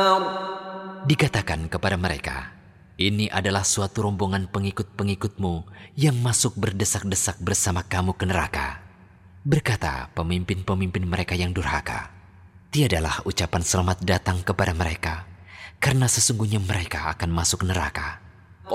Dikatakan kepada mereka, ini adalah suatu rombongan pengikut-pengikutmu yang masuk berdesak-desak bersama kamu ke neraka. Berkata pemimpin-pemimpin mereka yang durhaka, tiadalah ucapan selamat datang kepada mereka, karena sesungguhnya mereka akan masuk neraka.